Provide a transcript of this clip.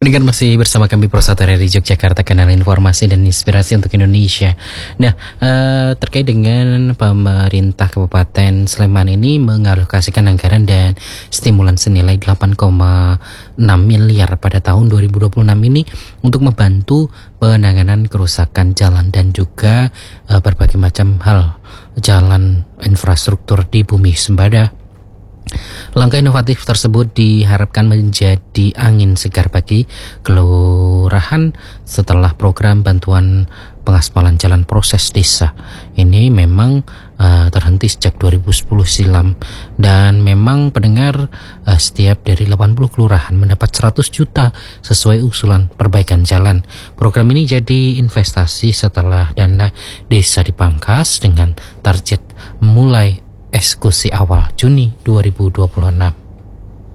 Pendengar masih bersama kami Prosata dari Yogyakarta, kanal informasi dan inspirasi untuk Indonesia. Nah, terkait dengan pemerintah Kabupaten Sleman ini mengalokasikan anggaran dan stimulan senilai 8,6 miliar pada tahun 2026 ini untuk membantu penanganan kerusakan jalan dan juga berbagai macam hal jalan infrastruktur di Bumi Sembada. Langkah inovatif tersebut diharapkan menjadi angin segar bagi kelurahan setelah program bantuan pengaspalan jalan proses desa ini memang terhenti sejak 2010 silam, dan memang pendengar setiap dari 80 kelurahan mendapat 100 juta sesuai usulan perbaikan jalan. Program ini jadi investasi setelah dana desa dipangkas dengan target mulai eksekusi awal Juni 2026.